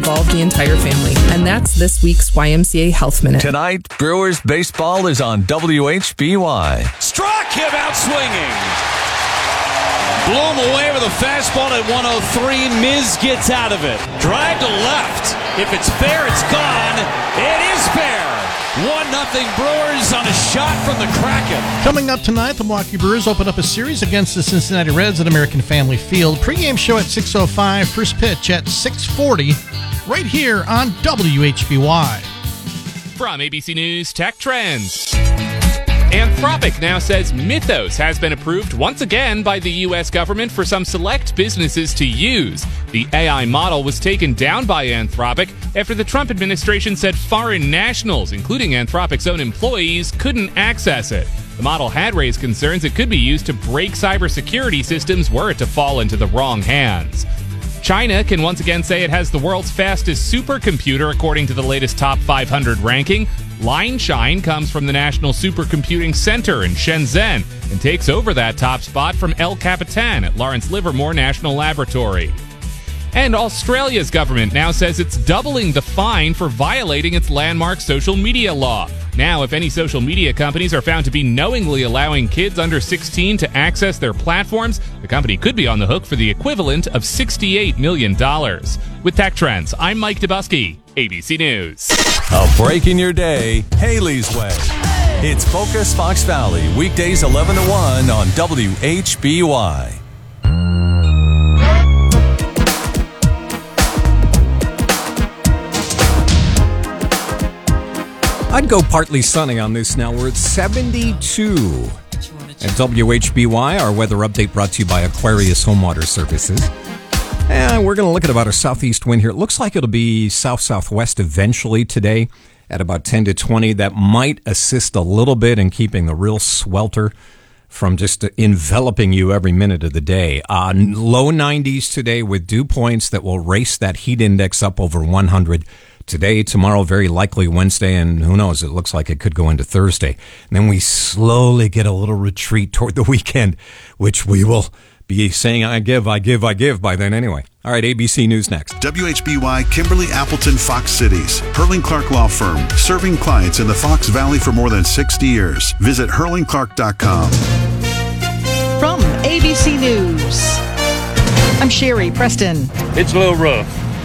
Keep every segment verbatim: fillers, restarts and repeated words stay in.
involve the entire family. And that's this week's Y M C A Health Minute. Tonight, Brewers baseball is on W H B Y. Struck him out swinging. Blew him away with a fastball at one oh three. Miz gets out of it. Drive to left. If it's fair, it's gone. It is fair. one nothing Brewers on a shot from the Kraken. Coming up tonight, the Milwaukee Brewers open up a series against the Cincinnati Reds at American Family Field. Pre-game show at six oh five, first pitch at six forty, right here on W H B Y. From A B C News Tech Trends. Anthropic now says Mythos has been approved once again by the U S government for some select businesses to use. The A I model was taken down by Anthropic after the Trump administration said foreign nationals, including Anthropic's own employees, couldn't access it. The model had raised concerns it could be used to break cybersecurity systems were it to fall into the wrong hands. China can once again say it has the world's fastest supercomputer according to the latest Top five hundred ranking. Lineshine comes from the National Supercomputing Center in Shenzhen and takes over that top spot from El Capitan at Lawrence Livermore National Laboratory. And Australia's government now says it's doubling the fine for violating its landmark social media law. Now, if any social media companies are found to be knowingly allowing kids under sixteen to access their platforms, the company could be on the hook for the equivalent of sixty-eight million dollars. With Tech Trends, I'm Mike Dubusky, A B C News. A break in your day, Haley's Way. It's Focus Fox Valley, weekdays eleven to one on W H B Y. I'd go partly sunny on this now. We're at seventy-two. At W H B Y, our weather update brought to you by Aquarius Home Water Services. And we're going to look at about a southeast wind here. It looks like it'll be south-southwest eventually today at about ten to twenty. That might assist a little bit in keeping the real swelter from just enveloping you every minute of the day. Uh, low nineties today with dew points that will race that heat index up over one hundred. Today, tomorrow, very likely Wednesday, and who knows, it looks like it could go into Thursday. And then we slowly get a little retreat toward the weekend, which we will be saying, I give, I give, I give by then anyway. All right, A B C News next. W H B Y, Kimberly Appleton, Fox Cities. Hurling Clark Law Firm, serving clients in the Fox Valley for more than sixty years. Visit hurling clark dot com. From A B C News, I'm Sherry Preston. It's a little rough,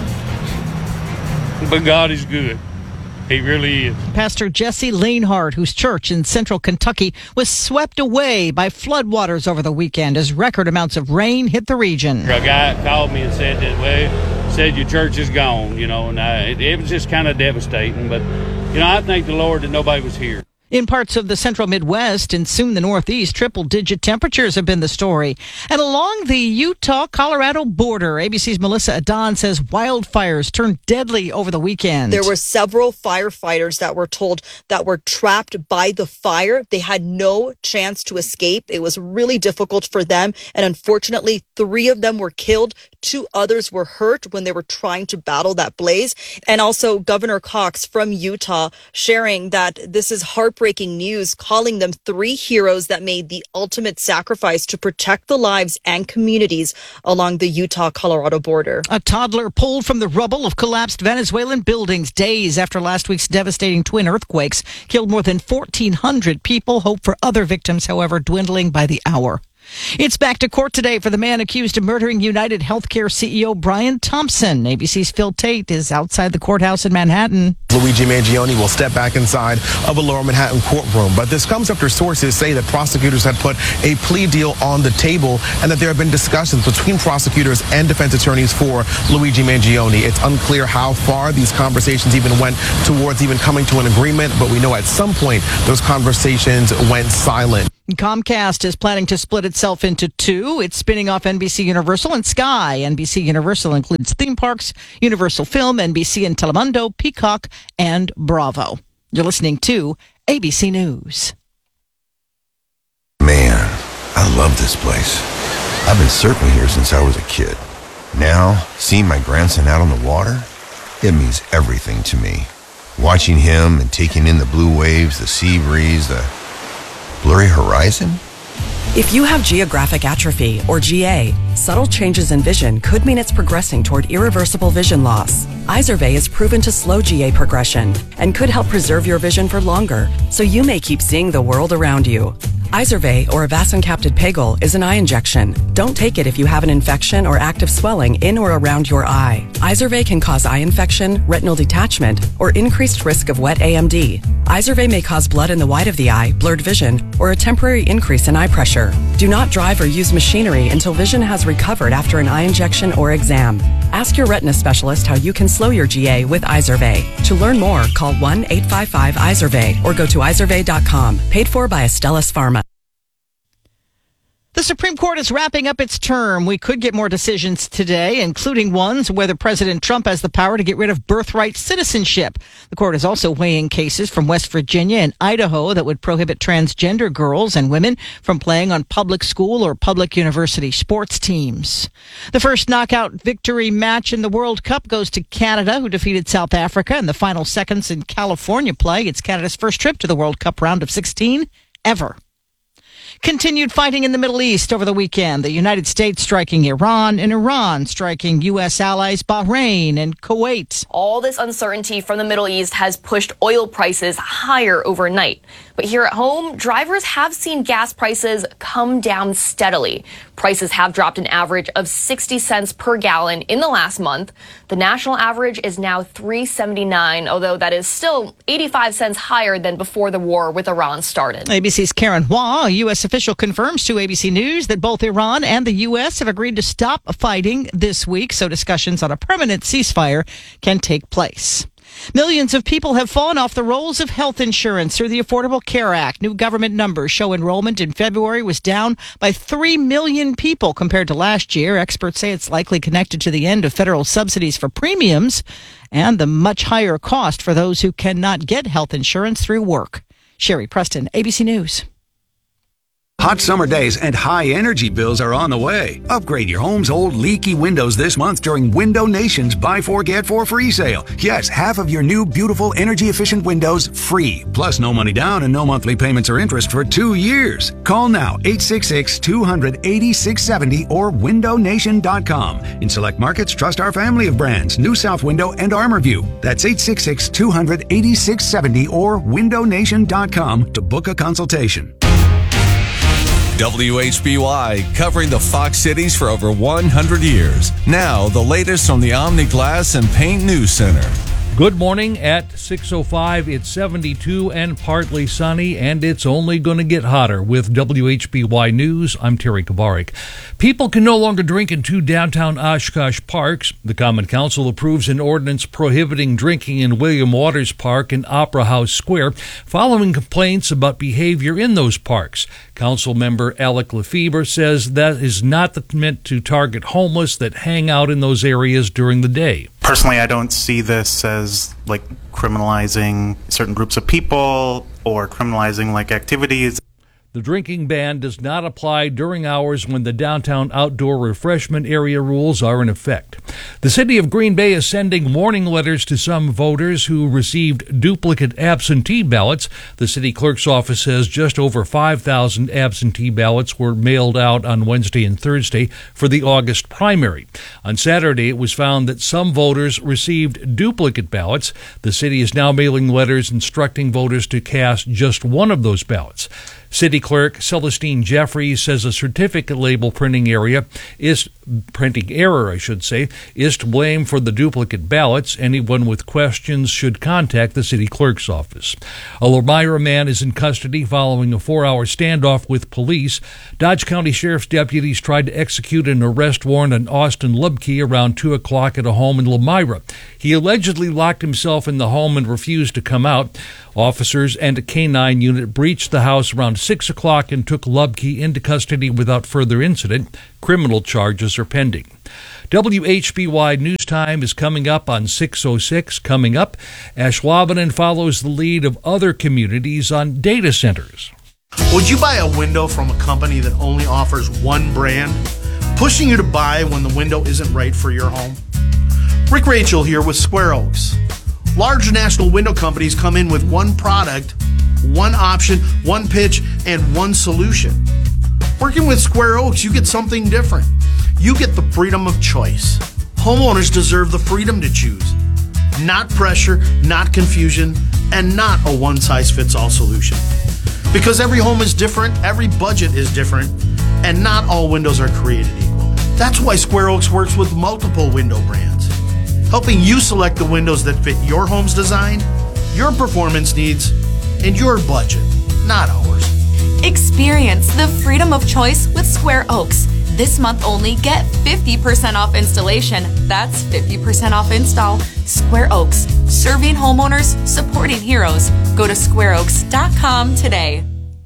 but God is good. He really is. Pastor Jesse Lanehart, whose church in central Kentucky was swept away by floodwaters over the weekend as record amounts of rain hit the region. A guy called me and said that, well, said your church is gone, you know, and I, it, it was just kind of devastating. But, you know, I thank the Lord that nobody was here. In parts of the central Midwest and soon the Northeast, triple-digit temperatures have been the story. And along the Utah-Colorado border, A B C's Melissa Adon says wildfires turned deadly over the weekend. There were several firefighters that were told that were trapped by the fire. They had no chance to escape. It was really difficult for them. And unfortunately, three of them were killed. Two others were hurt when they were trying to battle that blaze. And also Governor Cox from Utah sharing that this is heartbreaking news, calling them three heroes that made the ultimate sacrifice to protect the lives and communities along the Utah-Colorado border. A toddler pulled from the rubble of collapsed Venezuelan buildings days after last week's devastating twin earthquakes killed more than fourteen hundred people. Hope for other victims, however, dwindling by the hour. It's back to court today for the man accused of murdering United Healthcare C E O Brian Thompson. A B C's Phil Tate is outside the courthouse in Manhattan. Luigi Mangione will step back inside of a Lower Manhattan courtroom. But this comes after sources say that prosecutors had put a plea deal on the table and that there have been discussions between prosecutors and defense attorneys for Luigi Mangione. It's unclear how far these conversations even went towards even coming to an agreement, but we know at some point those conversations went silent. Comcast is planning to split itself into two. It's spinning off N B C Universal and Sky. N B C Universal includes theme parks, Universal Film, N B C and Telemundo, Peacock, and Bravo. You're listening to A B C News. Man, I love this place. I've been surfing here since I was a kid. Now, seeing my grandson out on the water, it means everything to me. Watching him and taking in the blue waves, the sea breeze, the blurry horizon, If you have geographic atrophy, or G A, subtle changes in vision could mean it's progressing toward irreversible vision loss. Izervay is proven to slow G A progression and could help preserve your vision for longer, so you may keep seeing the world around you. Izervay, or avacincaptad pegol, is an eye injection. Don't take it if you have an infection or active swelling in or around your eye. Izervay can cause eye infection, retinal detachment, or increased risk of wet A M D. Izervay may cause blood in the white of the eye, blurred vision, or a temporary increase in eye pressure. Do not drive or use machinery until vision has recovered after an eye injection or exam. Ask your retina specialist how you can slow your G A with Izervay. To learn more, call one eight five five Izervay or go to izervay dot com. Paid for by Astellas Pharma. The Supreme Court is wrapping up its term. We could get more decisions today, including ones whether President Trump has the power to get rid of birthright citizenship. The court is also weighing cases from West Virginia and Idaho that would prohibit transgender girls and women from playing on public school or public university sports teams. The first knockout victory match in the World Cup goes to Canada, who defeated South Africa in the final seconds in California play. It's Canada's first trip to the World Cup round of sixteen ever. Continued fighting in the Middle East over the weekend. The United States striking Iran and Iran striking U S allies Bahrain and Kuwait. All this uncertainty from the Middle East has pushed oil prices higher overnight. But here at home, drivers have seen gas prices come down steadily. Prices have dropped an average of sixty cents per gallon in the last month. The national average is now three seventy-nine, although that is still eighty-five cents higher than before the war with Iran started. A B C's Karen Hua, a U S official, confirms to A B C News that both Iran and the U S have agreed to stop fighting this week, so discussions on a permanent ceasefire can take place. Millions of people have fallen off the rolls of health insurance through the Affordable Care Act. New government numbers show enrollment in February was down by three million people compared to last year. Experts say it's likely connected to the end of federal subsidies for premiums and the much higher cost for those who cannot get health insurance through work. Sherry Preston, A B C News. Hot summer days and high energy bills are on the way. Upgrade your home's old leaky windows this month during Window Nation's Buy Four Get Four free sale. Yes, half of your new beautiful energy efficient windows free. Plus no money down and no monthly payments or interest for two years. Call now eight six six, two hundred, eighty-six seventy or window nation dot com. In select markets, trust our family of brands, New South Window and ArmorView. That's eight six six, two hundred, eighty-six seventy or window nation dot com to book a consultation. W H B Y, covering the Fox Cities for over one hundred years. Now, the latest from the Omni Glass and Paint News Center. Good morning. At six oh five, it's seventy-two and partly sunny, and it's only going to get hotter. With W H B Y News, I'm Terry Kavarik. People can no longer drink in two downtown Oshkosh parks. The Common Council approves an ordinance prohibiting drinking in William Waters Park and Opera House Square, following complaints about behavior in those parks. Council member Alec Lefebvre says that is not meant to target homeless that hang out in those areas during the day. Personally, I don't see this as like criminalizing certain groups of people or criminalizing like activities. The drinking ban does not apply during hours when the downtown outdoor refreshment area rules are in effect. The city of Green Bay is sending warning letters to some voters who received duplicate absentee ballots. The city clerk's office says just over five thousand absentee ballots were mailed out on Wednesday and Thursday for the August primary. On Saturday, it was found that some voters received duplicate ballots. The city is now mailing letters instructing voters to cast just one of those ballots. City Clerk Celestine Jeffries says a certificate label printing area is printing error, I should say, is to blame for the duplicate ballots. Anyone with questions should contact the city clerk's office. A Lomira man is in custody following a four-hour standoff with police. Dodge County Sheriff's deputies tried to execute an arrest warrant on Austin Lubke around two o'clock at a home in Lomira. He allegedly locked himself in the home and refused to come out. Officers and a canine unit breached the house around six o'clock and took Lubke into custody without further incident. Criminal charges are pending. W H B Y News Time is coming up on six oh six. Coming up, Ashwaubenon follows the lead of other communities on data centers. Would you buy a window from a company that only offers one brand, pushing you to buy when the window isn't right for your home? Rick Rachel here with Square Oaks. Large national window companies come in with one product, one option, one pitch, and one solution. We're Working with Square Oaks, you get something different. You get the freedom of choice. Homeowners deserve the freedom to choose. Not pressure, not confusion, and not a one-size-fits-all solution. Because every home is different, every budget is different, and not all windows are created equal. That's why Square Oaks works with multiple window brands, helping you select the windows that fit your home's design, your performance needs, and your budget, not ours. Experience the freedom of choice with Square Oaks. This month only, get fifty percent off installation. That's fifty percent off install. Square Oaks, serving homeowners, supporting heroes. Go to square oaks dot com today.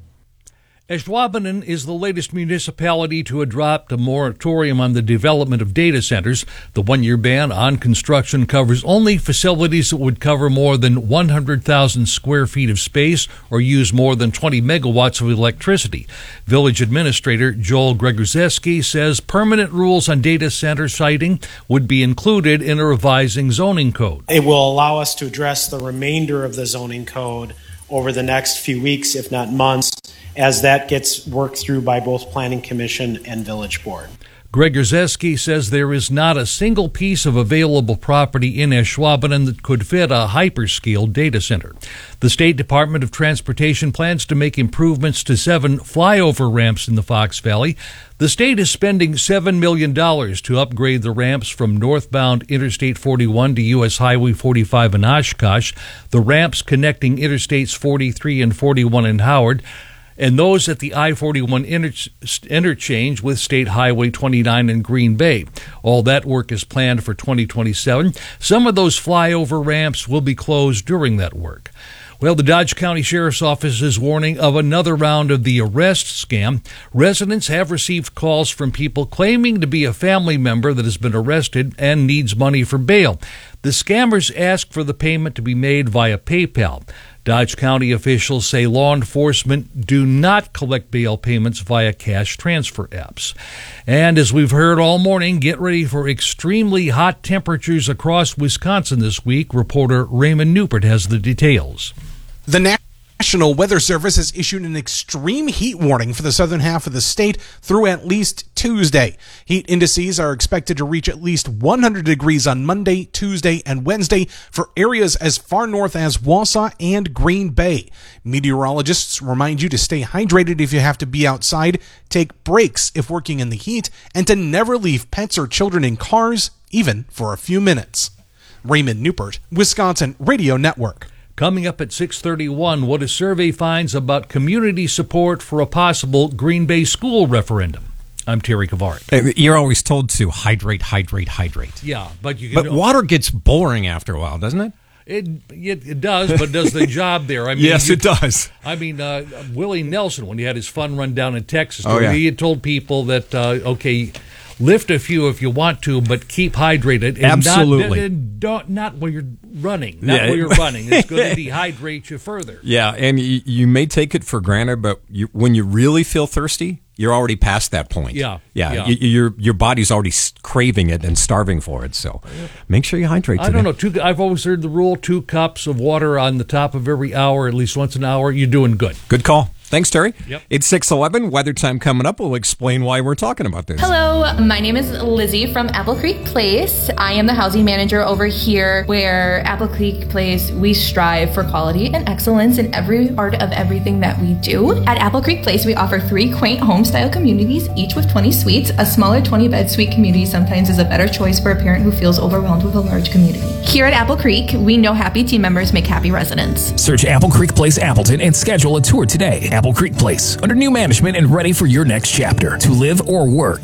Ashwaubenon is the latest municipality to adopt a moratorium on the development of data centers. The one-year ban on construction covers only facilities that would cover more than one hundred thousand square feet of space or use more than twenty megawatts of electricity. Village Administrator Joel Gregorzeski says permanent rules on data center siting would be included in a revising zoning code. It will allow us to address the remainder of the zoning code over the next few weeks, if not months, as that gets worked through by both Planning Commission and Village Board. Gregorzeski says there is not a single piece of available property in Ashwaubenon that could fit a hyperscale data center. The State Department of Transportation plans to make improvements to seven flyover ramps in the Fox Valley. The state is spending seven million dollars to upgrade the ramps from northbound Interstate forty-one to U S Highway forty-five in Oshkosh, the ramps connecting Interstates forty-three and forty-one in Howard, and those at the I forty-one inter- interchange with State Highway twenty-nine in Green Bay. All that work is planned for twenty twenty-seven. Some of those flyover ramps will be closed during that work. Well, the Dodge County Sheriff's Office is warning of another round of the arrest scam. Residents have received calls from people claiming to be a family member that has been arrested and needs money for bail. The scammers ask for the payment to be made via PayPal. Dodge County officials say law enforcement do not collect bail payments via cash transfer apps. And as we've heard all morning, get ready for extremely hot temperatures across Wisconsin this week. Reporter Raymond Newport has the details. The National Weather Service has issued an extreme heat warning for the southern half of the state through at least Tuesday. Heat indices are expected to reach at least one hundred degrees on Monday, Tuesday, and Wednesday for areas as far north as Wausau and Green Bay. Meteorologists remind you to stay hydrated if you have to be outside, take breaks if working in the heat, and to never leave pets or children in cars, even for a few minutes. Raymond Newport, Wisconsin Radio Network. Coming up at six thirty-one, what a survey finds about community support for a possible Green Bay school referendum. I'm Terry Kavarik. You're always told to hydrate, hydrate, hydrate. Yeah, but you can, But water gets boring after a while, doesn't it? It, it it does, but does the job there. I mean, yes, you, it does. I mean, uh, Willie Nelson, when he had his fun run down in Texas, oh, yeah. he had told people that, uh, okay, lift a few if you want to, but keep hydrated. And Absolutely. Not, and don't, not while you're running. Not Yeah. while you're running. It's going to dehydrate you further. Yeah, and you, you may take it for granted, but you, when you really feel thirsty, you're already past that point. Yeah, Yeah, yeah. You, your your body's already craving it and starving for it, so make sure you hydrate today. I don't know. Two, I've always heard the rule, two cups of water on the top of every hour, at least once an hour. You're doing good. Good call. Thanks, Terry. Yep. It's six eleven. Weather time coming up. We'll explain why we're talking about this. Hello, my name is Lizzie from Apple Creek Place. I am the housing manager over here where Apple Creek Place, we strive for quality and excellence in every part of everything that we do. At Apple Creek Place, we offer three quaint home-style communities, each with twenty suites. A smaller twenty-bed suite community sometimes is a better choice for a parent who feels overwhelmed with a large community. Here at Apple Creek, we know happy team members make happy residents. Search Apple Creek Place Appleton and schedule a tour today. Apple Creek Place, under new management and ready for your next chapter to live or work.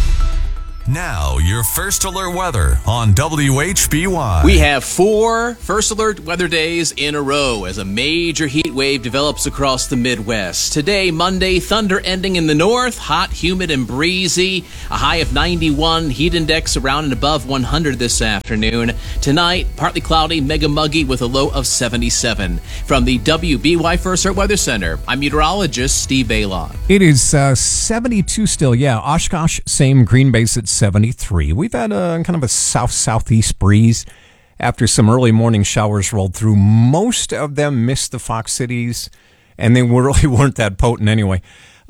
Now, your First Alert weather on W H B Y. We have four First Alert weather days in a row as a major heat wave develops across the Midwest. Today, Monday, thunder ending in the north, hot, humid, and breezy. A high of ninety-one, heat index around and above one hundred this afternoon. Tonight, partly cloudy, mega muggy with a low of seventy-seven. From the W B Y First Alert Weather Center, I'm meteorologist Steve Bailon. It is uh, seventy-two still. Yeah, Oshkosh, same. Green Bay's at seventy-three. We've had a kind of a south-southeast breeze after some early morning showers rolled through. Most of them missed the Fox cities, and they really weren't that potent anyway.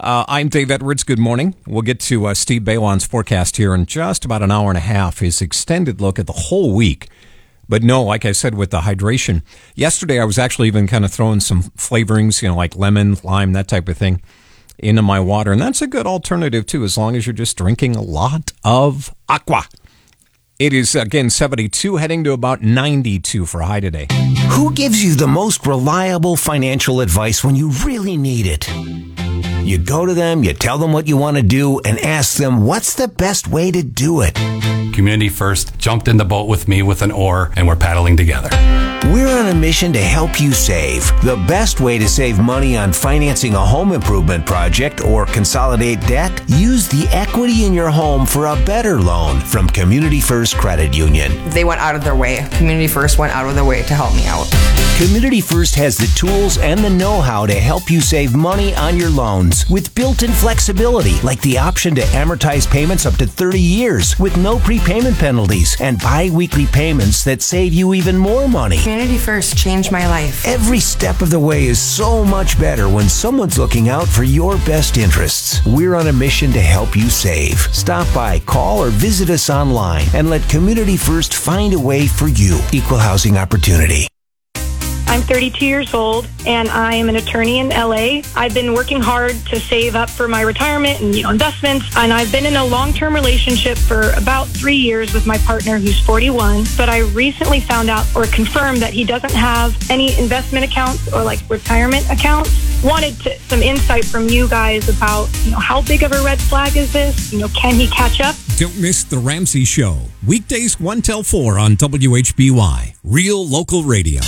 Uh, I'm Dave Edwards. Good morning. We'll get to uh, Steve Balon's forecast here in just about an hour and a half, his extended look at the whole week. But no, like I said, with the hydration, yesterday I was actually even kind of throwing some flavorings, you know, like lemon, lime, that type of thing, into my water. And that's a good alternative, too, as long as you're just drinking a lot of aqua. It is, again, seventy-two, heading to about ninety-two for a high today. Who gives you the most reliable financial advice when you really need it? You go to them, you tell them what you want to do, and ask them what's the best way to do it. Community First jumped in the boat with me with an oar, and we're paddling together. We're on a mission to help you save. The best way to save money on financing a home improvement project or consolidate debt? Use the equity in your home for a better loan from Community First Credit Union. They went out of their way. Community First went out of their way to help me out. Community First has the tools and the know-how to help you save money on your loans with built-in flexibility, like the option to amortize payments up to thirty years with no prepayment penalties and bi-weekly payments that save you even more money. Community First changed my life. Every step of the way is so much better when someone's looking out for your best interests. We're on a mission to help you save. Stop by, call, or visit us online and let Community First find a way for you. Equal housing opportunity. I'm thirty-two years old, and I am an attorney in L A. I've been working hard to save up for my retirement and, you know, investments, and I've been in a long-term relationship for about three years with my partner, who's forty-one. But I recently found out or confirmed that he doesn't have any investment accounts or, like, retirement accounts. Wanted to, some insight from you guys about, you know, how big of a red flag is this? You know, can he catch up? Don't miss The Ramsey Show. Weekdays one till four on W H B Y. Real local radio.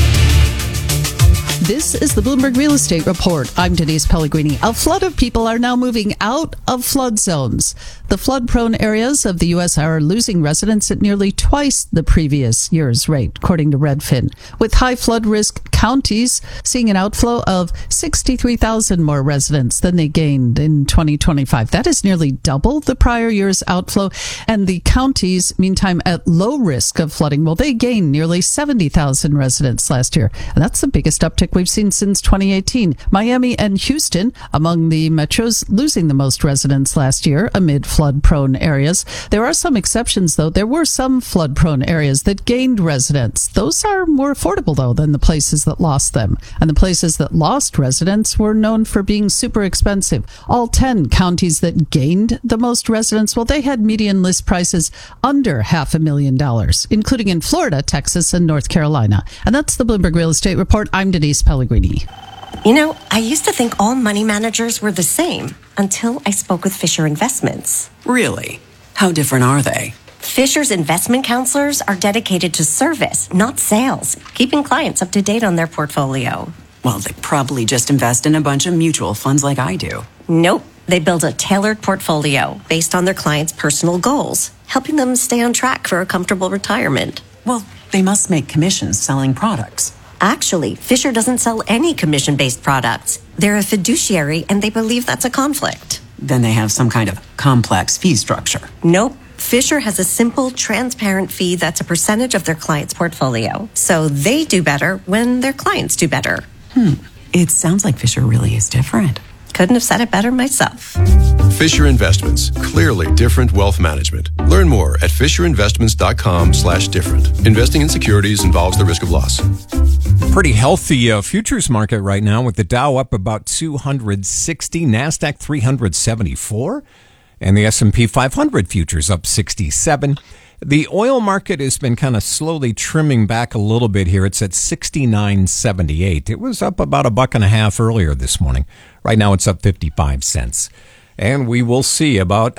This is the Bloomberg Real Estate Report. I'm Denise Pellegrini. A flood of people are now moving out of flood zones. The flood-prone areas of the U S are losing residents at nearly twice the previous year's rate, according to Redfin, with high flood risk counties seeing an outflow of sixty-three thousand more residents than they gained in twenty twenty-five. That is nearly double the prior year's outflow. And the counties, meantime, at low risk of flooding, well, they gained nearly seventy thousand residents last year. And that's the biggest uptick we've seen since twenty eighteen. Miami and Houston, among the metros losing the most residents last year amid flood-prone areas. There are some exceptions, though. There were some flood-prone areas that gained residents. Those are more affordable, though, than the places that lost them. And the places that lost residents were known for being super expensive. All ten counties that gained the most residents, well, they had median list prices under half a million dollars, including in Florida, Texas, and North Carolina. And that's the Bloomberg Real Estate Report. I'm Denise Pellegrini. You know, I used to think all money managers were the same until I spoke with Fisher Investments. Really? How different are they? Fisher's investment counselors are dedicated to service, not sales, keeping clients up to date on their portfolio. Well, they probably just invest in a bunch of mutual funds like I do. Nope. They build a tailored portfolio based on their clients' personal goals, helping them stay on track for a comfortable retirement. Well, they must make commissions selling products. Actually, Fisher doesn't sell any commission-based products. They're a fiduciary, and they believe that's a conflict. Then they have some kind of complex fee structure. Nope. Fisher has a simple, transparent fee that's a percentage of their client's portfolio. So they do better when their clients do better. Hmm. It sounds like Fisher really is different. Couldn't have said it better myself. Fisher Investments. Clearly different wealth management. Learn more at fisherinvestments.com slash different. Investing in securities involves the risk of loss. Pretty healthy uh, futures market right now, with the Dow up about two hundred sixty, NASDAQ three hundred seventy-four, and the S and P five hundred futures up sixty-seven. The oil market has been kind of slowly trimming back a little bit here. It's at sixty-nine seventy-eight. It was up about a buck and a half earlier this morning. Right now it's up fifty-five cents. And we will see about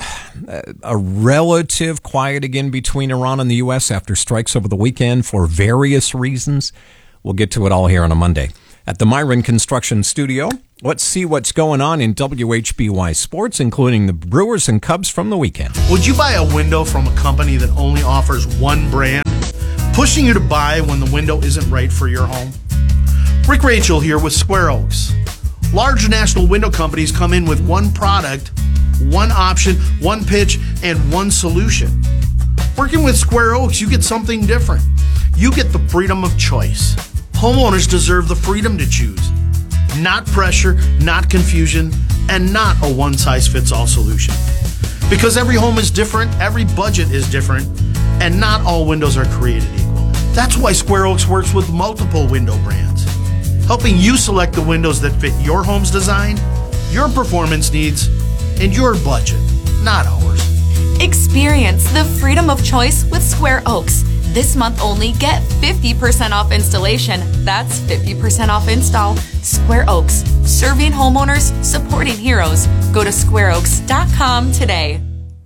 a relative quiet again between Iran and the U S after strikes over the weekend for various reasons. We'll get to it all here on a Monday. At the Myron Construction Studio, let's see what's going on in W H B Y Sports, including the Brewers and Cubs from the weekend. Would you buy a window from a company that only offers one brand, pushing you to buy when the window isn't right for your home? Rick Rachel here with Square Oaks. Large national window companies come in with one product, one option, one pitch, and one solution. Working with Square Oaks, you get something different. You get the freedom of choice. Homeowners deserve the freedom to choose. Not pressure, not confusion, and not a one-size-fits-all solution. Because every home is different, every budget is different, and not all windows are created equal. That's why Square Oaks works with multiple window brands, helping you select the windows that fit your home's design, your performance needs, and your budget, not ours. Experience the freedom of choice with Square Oaks. This month only, get fifty percent off installation. That's fifty percent off install. Square Oaks, serving homeowners, supporting heroes. Go to square oaks dot com today.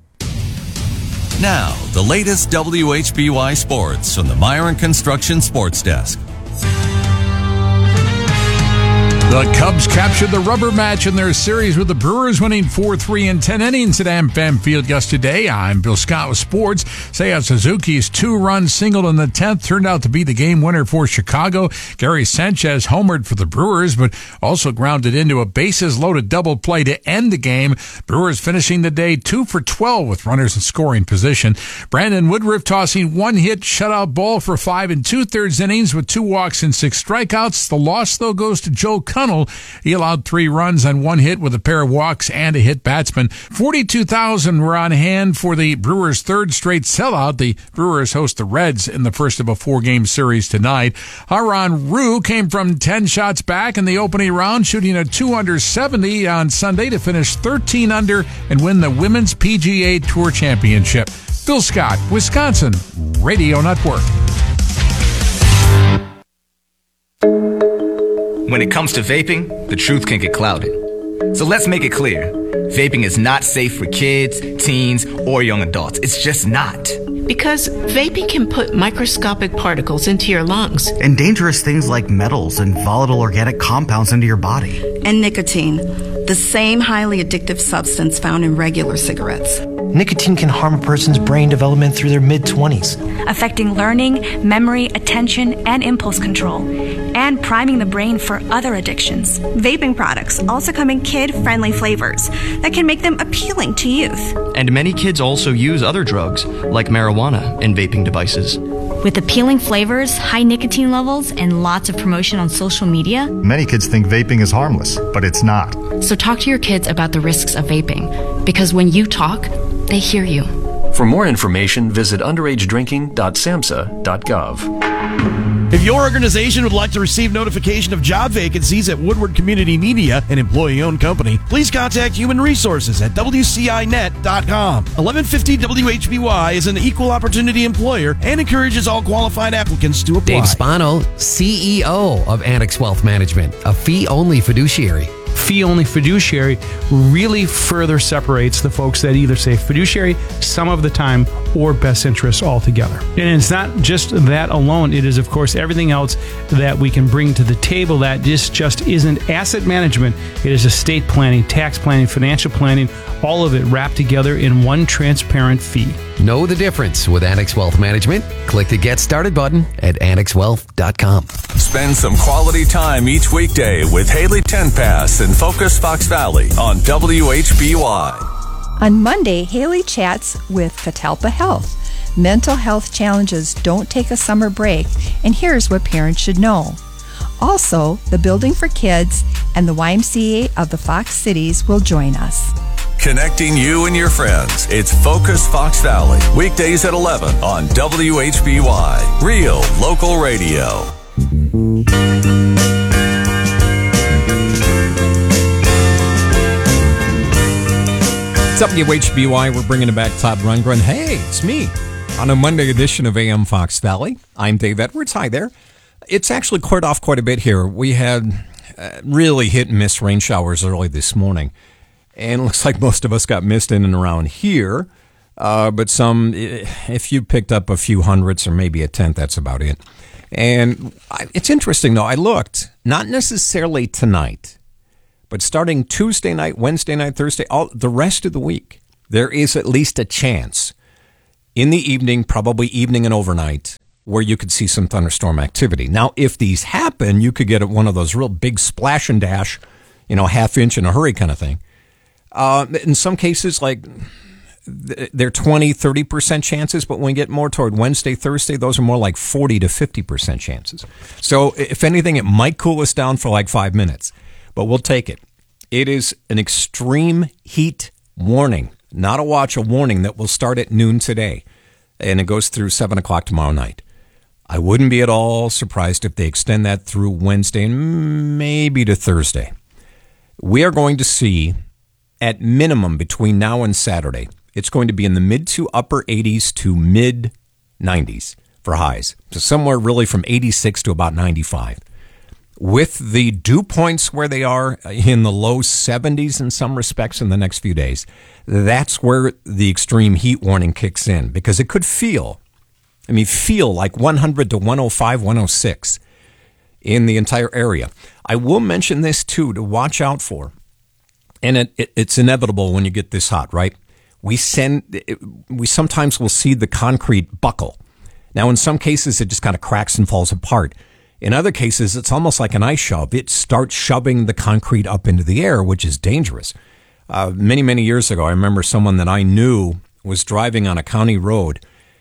Now, the latest W H B Y sports from the Myron Construction Sports Desk. The Cubs captured the rubber match in their series with the Brewers, winning four three in ten innings at AmFam Field yesterday. I'm Bill Scott with sports. Seiya Suzuki's two-run single in the tenth turned out to be the game winner for Chicago. Gary Sanchez homered for the Brewers, but also grounded into a bases-loaded double play to end the game. Brewers finishing the day two for twelve with runners in scoring position. Brandon Woodruff tossing one hit shutout ball for five and two-thirds innings with two walks and six strikeouts. The loss, though, goes to Joe Cunnell. He allowed three runs on one hit with a pair of walks and a hit batsman. forty-two thousand were on hand for the Brewers' third straight sellout. The Brewers host the Reds in the first of a four-game series tonight. Haran Ryu came from ten shots back in the opening round, shooting a two under seventy on Sunday to finish thirteen under and win the Women's P G A Tour Championship. Bill Scott, Wisconsin Radio Network. When it comes to vaping, the truth can get clouded. So let's make it clear. Vaping is not safe for kids, teens, or young adults. It's just not. Because vaping can put microscopic particles into your lungs. And dangerous things like metals and volatile organic compounds into your body. And nicotine, the same highly addictive substance found in regular cigarettes. Nicotine can harm a person's brain development through their mid-twenties, affecting learning, memory, attention, and impulse control, and priming the brain for other addictions. Vaping products also come in kid-friendly flavors that can make them appealing to youth. And many kids also use other drugs, like marijuana, in vaping devices. With appealing flavors, high nicotine levels, and lots of promotion on social media, many kids think vaping is harmless, but it's not. So talk to your kids about the risks of vaping, because when you talk, they hear you. For more information, visit underage drinking dot samhsa dot gov. If your organization would like to receive notification of job vacancies at Woodward Community Media, an employee-owned company, please contact Human Resources at w c i net dot com. eleven fifty W H B Y is an equal opportunity employer and encourages all qualified applicants to apply. Dave Spano, C E O of Annex Wealth Management, a fee-only fiduciary. Fee-only fiduciary really further separates the folks that either say fiduciary some of the time or best interests altogether. And it's not just that alone. It is, of course, everything else that we can bring to the table that just, just isn't asset management. It is estate planning, tax planning, financial planning, all of it wrapped together in one transparent fee. Know the difference with Annex Wealth Management? Click the Get Started button at annex wealth dot com. Spend some quality time each weekday with Haley Tenpass and Focus Fox Valley on W H B Y. On Monday, Haley chats with Catalpa Health. Mental health challenges don't take a summer break, and here's what parents should know. Also, the Building for Kids and the Y M C A of the Fox Cities will join us. Connecting you and your friends. It's Focus Fox Valley. Weekdays at eleven on W H B Y. Real local radio. W H B Y, we're bringing it back. Todd Rundgren. Hey, it's me on a Monday edition of A M Fox Valley. I'm Dave Edwards. Hi there. It's actually cleared off quite a bit here. We had uh, really hit and miss rain showers early this morning. And it looks like most of us got missed in and around here. Uh, but some, if you picked up a few hundredths or maybe a tenth, that's about it. And I, it's interesting, though. I looked, not necessarily tonight, but starting Tuesday night, Wednesday night, Thursday, all the rest of the week, there is at least a chance in the evening, probably evening and overnight, where you could see some thunderstorm activity. Now, if these happen, you could get one of those real big splash and dash, you know, half inch in a hurry kind of thing. Uh, in some cases, like, they're twenty, thirty percent chances, but when we get more toward Wednesday, Thursday, those are more like forty to fifty percent chances. So if anything, it might cool us down for like five minutes, but we'll take it. It is an extreme heat warning, not a watch, a warning that will start at noon today, and it goes through seven o'clock tomorrow night. I wouldn't be at all surprised if they extend that through Wednesday and maybe to Thursday. We are going to see, at minimum between now and Saturday, it's going to be in the mid to upper eighties to mid nineties for highs. So somewhere really from eighty-six to about ninety-five. With the dew points where they are in the low seventies in some respects in the next few days, that's where the extreme heat warning kicks in, because it could feel, I mean, feel like one hundred to one oh five, one oh six in the entire area. I will mention this, too, to watch out for. And it, it, it's inevitable when you get this hot, right? We send, it, we sometimes will see the concrete buckle. Now, in some cases, it just kind of cracks and falls apart. In other cases, it's almost like an ice shove. It starts shoving the concrete up into the air, which is dangerous. Uh, many, many years ago, I remember someone that I knew was driving on a county road,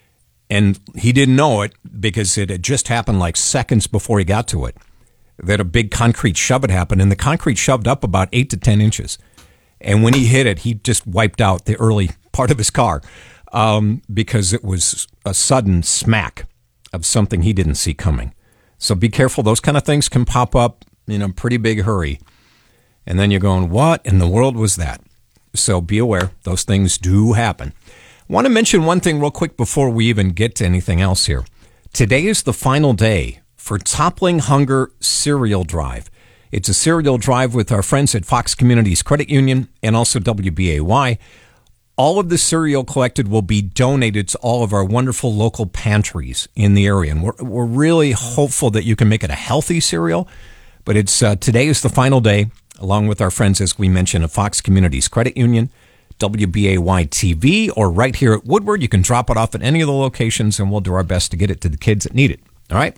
and he didn't know it because it had just happened like seconds before he got to it, that a big concrete shove had happened, and the concrete shoved up about eight to ten inches. And when he hit it, he just wiped out the early part of his car um, because it was a sudden smack of something he didn't see coming. So be careful. Those kind of things can pop up in a pretty big hurry. And then you're going, what in the world was that? So be aware. Those things do happen. I want to mention one thing real quick before we even get to anything else here. Today is the final day for Toppling Hunger Cereal Drive. It's a cereal drive with our friends at Fox Communities Credit Union and also W B A Y. All of the cereal collected will be donated to all of our wonderful local pantries in the area. And we're, we're really hopeful that you can make it a healthy cereal. But it's uh, today is the final day, along with our friends, as we mentioned, at Fox Communities Credit Union, W B A Y T V, or right here at Woodward. You can drop it off at any of the locations, and we'll do our best to get it to the kids that need it. All right?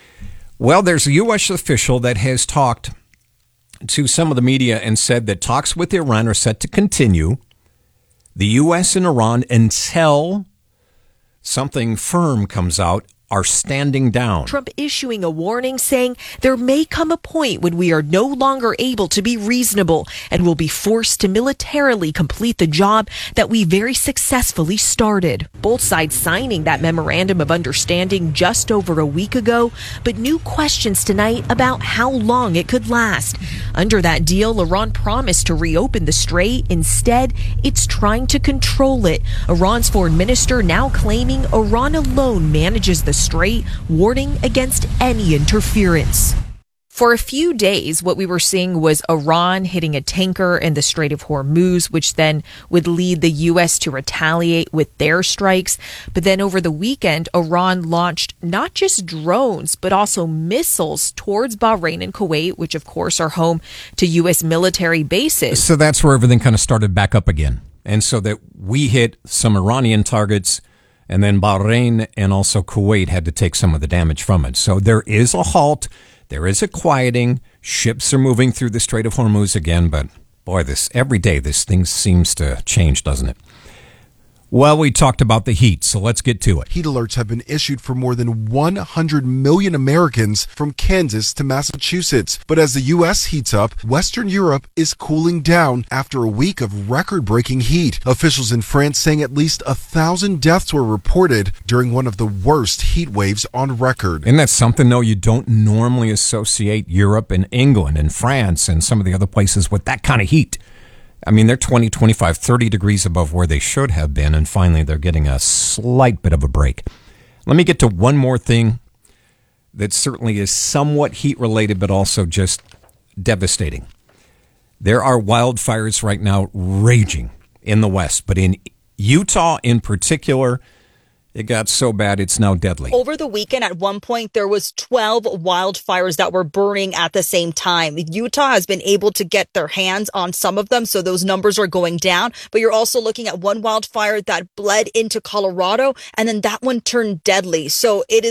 Well, there's a U S official that has talked to some of the media and said that talks with Iran are set to continue. The U S and Iran, until something firm comes out, are standing down. Trump issuing a warning saying there may come a point when we are no longer able to be reasonable and will be forced to militarily complete the job that we very successfully started. Both sides signing that memorandum of understanding just over a week ago, but new questions tonight about how long it could last. Under that deal, Iran promised to reopen the strait. Instead, it's trying to control it. Iran's foreign minister now claiming Iran alone manages the strait, warning against any interference. For a few days, what we were seeing was Iran hitting a tanker in the Strait of Hormuz, which then would lead the U S to retaliate with their strikes. But then over the weekend, Iran launched not just drones, but also missiles towards Bahrain and Kuwait, which of course are home to U S military bases. So that's where everything kind of started back up again. And so that we hit some Iranian targets, and then Bahrain and also Kuwait had to take some of the damage from it. So there is a halt. There is a quieting. Ships are moving through the Strait of Hormuz again. But boy, this every day this thing seems to change, doesn't it? Well, we talked about the heat, so let's get to it. Heat alerts have been issued for more than one hundred million Americans from Kansas to Massachusetts. But as the U S heats up, Western Europe is cooling down after a week of record-breaking heat. Officials in France saying at least a thousand deaths were reported during one of the worst heat waves on record. Isn't that something, though? You don't normally associate Europe and England and France and some of the other places with that kind of heat. I mean, they're twenty, twenty-five, thirty degrees above where they should have been, and finally they're getting a slight bit of a break. Let me get to one more thing that certainly is somewhat heat-related, but also just devastating. There are wildfires right now raging in the West, but in Utah in particular, it got so bad it's now deadly. Over the weekend, at one point, there was twelve wildfires that were burning at the same time. Utah has been able to get their hands on some of them, so those numbers are going down. But you're also looking at one wildfire that bled into Colorado, and then that one turned deadly. So it is